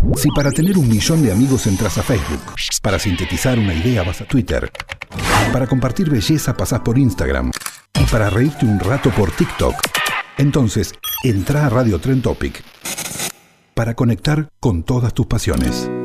Si para tener 1 millón de amigos entras a Facebook, para sintetizar una idea vas a Twitter, para compartir belleza pasás por Instagram y para reírte un rato por TikTok, entonces entrá a Radio Trend Topic para conectar con todas tus pasiones.